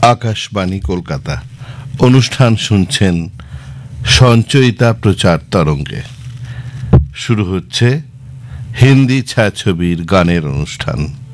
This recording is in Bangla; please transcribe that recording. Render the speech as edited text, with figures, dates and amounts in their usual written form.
আকাশবাণী কলকাতা। অনুষ্ঠান শুনছেন সঞ্চয়িতা প্রচার তরঙ্গে। শুরু হচ্ছে হিন্দি ছায়াছবির গানের অনুষ্ঠান।